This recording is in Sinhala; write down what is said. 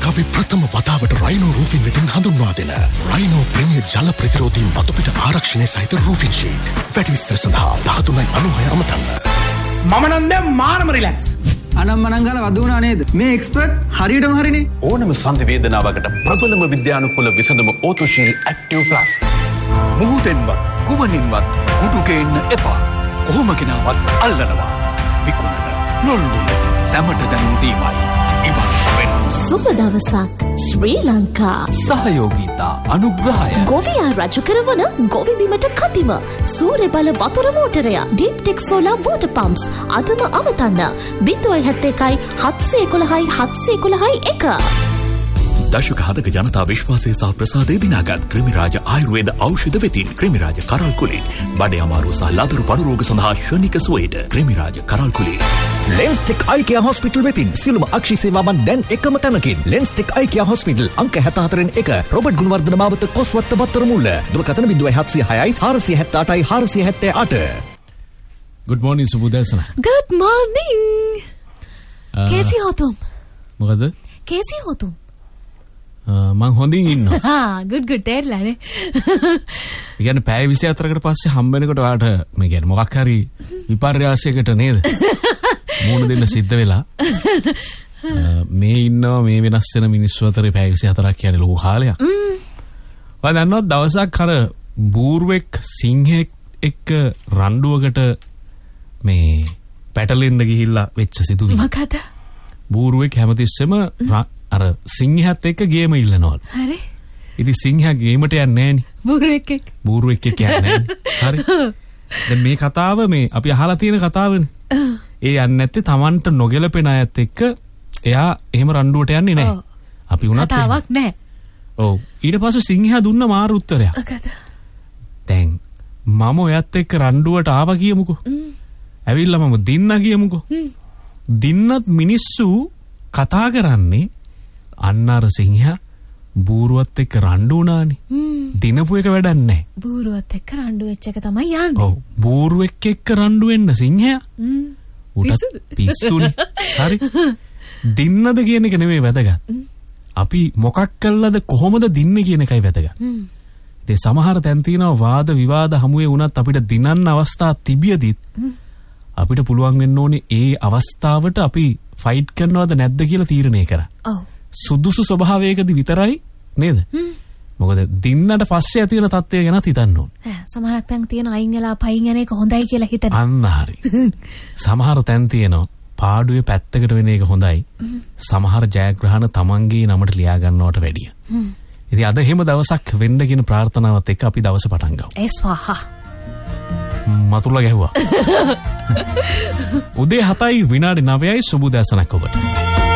ලංකාවේ ප්‍රථම වතාවට රයිනෝ රූෆින් වෙතින් හඳුන්වා දෙන රයිනෝ ප්‍රීමියර් ජල ප්‍රතිරෝධී මතුපිට ආරක්ෂණය සහිත රූෆින් ෂීට්. වැඩි විස්තර සඳහා 1396 අමතන්න. මම නම් දැන් මාරම රිලැක්ස්. අනම්මනම් ගාලා වදුණා නේද? මේ එක්ස්පර්ට් හරියටම හරිනේ. ඕනම සංධි වේදනාවකට ප්‍රබලම විද්‍යානුකූල විසඳුම ඕතුශීල් ඇක්ටිව් ප්ලස්. මුහුදෙන්වත් කුමනින්වත් කුඩු ගේන්න එපා. කොහොම කෙනාවත් අල්ලනවා. විකුණන ලොල්ලු සැමට දැනුම් දීමයි. ඉවත් වෙන්න. සුබ දවසක් ශ්‍රී ලංකා. සහයෝගීතා අනුග්‍රහය. ගොවියා රජු කරවන ගොවි බිමට කතිම සූර්ය බල වතුර මෝටරය ඩීප්ටෙක් සෝලාර් වෝටර් පම්ප්ස් අදම අමතන්න 071 711 711 1. දශක හදක ජනතා විශ්වාසය සහ ප්‍රසාදය දිනාගත් ක්‍රිමිරාජ ආයුර්වේද ඖෂධ වෙතින් ක්‍රිමිරාජ කරල් කුලී බඩේ අමාරුව සහ ලදරු පඩු රෝග සඳහා ශනික සුවයට ක්‍රිමිරාජ කරල් කුලී. ලෙන්ස්ටෙක් අයිකියා හොස්පිටල් වෙතින් සිළුම අක්ෂි සේවාවන් දැන් එකම තැනකින්. ලෙන්ස්ටෙක් අයිකියා හොස්පිටල් අංක 74 1 රොබර්ට් ගුණවර්ධන මාවත කොස්වත්ත බත්තර මුල්ල. දුරකථන 0706 478 478. Good morning Subudasana. Good morning. कैसी हो तुम? මොකද? कैसी हो तुम? මං හොඳින් ඉන්නවා. good තේරලානේ. ඒ කියන්නේ පැය 24කට පස්සේ හම්බ වෙනකොට ඔයාලට මේ කියන්නේ මොකක් හරි විපර්යාසයකට නේද? මූණ දෙන්න සිද්ධ වෙලා. මේ ඉන්නවා මේ වෙනස් වෙන මිනිස්සු අතරේ පැය 24ක් කියන්නේ ලොකු කාලයක්. ඔයා දන්නවද දවසක් අර බූරුවෙක් සිංහෙක් එක්ක රණ්ඩුවකට මේ පැටලෙන්න ගිහිල්ලා වෙච්ච සිදුවීම. මොකද? බූරුවෙක් හැමතිස්සෙම අර සිංහයත් එක්ක ගේම ඉල්ලනවලු. හරි. ඉතින් සිංහයා ගේමට යන්නේ නැහනේ. බූරුවෙක් එක්ක යන්නේ නැහැ. හරි. දැන් මේ කතාව මේ අපි අහලා තියෙන කතාවනේ. ඒ යන්නේ නැත්තේ Tamanට නොගැලපෙන අයත් එක්ක එයා එහෙම රණ්ඩුවට යන්නේ නැහැ. අපි උනත් කතාවක් නැහැ. ඔව්. ඊට පස්සේ සිංහයා දුන්න මාරු උත්තරයක්. මොකද? දැන් මම ඔයත් එක්ක රණ්ඩුවට ආවා කියමුකෝ. ඇවිල්ලා මම දින්න කියමුකෝ. දින්නත් මිනිස්සු කතා කරන්නේ අන්න අර සිංහයා බූරුවත් එක්ක රණ්ඩු වුණානේ. දිනපු එක වැඩක් නැහැ. බූරුවත් එක්ක රණ්ඩු වෙච්ච එක තමයි යන්නේ. ඔව්. බූරුවෙක් එක්ක රණ්ඩු වෙන්න සිංහයා. උටත් පිස්සුනේ. හරි. දින්නද කියන එක නෙමෙයි වැදගත්. අපි මොකක් කළාද කොහොමද දින්නේ කියන එකයි වැදගත්. ඉතින් සමහර තැන් තියෙනවා වාද විවාද හමුවේ වුණත් අපිට දිනන්න අවස්ථා තිබියදිත් අපිට පුළුවන් වෙන්න ඕනේ ඒ අවස්ථාවට අපි ෆයිට් කරනවද නැද්ද කියලා තීරණය කරන්න. ඔව්. සුදුසු ස්වභාවයකදී විතරයි නේද? මොකද දින්නට පස්සේ ඇති වෙන තත්ත්වය ගැන හිතන්න ඕනේ. සමහරක් තැන් තියෙන අයින් වෙලා පයින් යන එක හොඳයි කියලා හිතන. අන්න හරි. සමහර තැන් තියෙනවා පාඩුවේ පැත්තකට වෙන එක හොඳයි. සමහර ජයග්‍රහණ තමන්ගේ නමට ලියා ගන්නවට වැඩිය. ඉතින් අද එහෙම දවසක් වෙන්න කියන ප්‍රාර්ථනාවත් එක්ක අපි දවස පටන් ගමු. ස්වාහා. මතුල්ලා ගැහුවා. උදේ 7:09 සුබ දැසනක් ඔබට.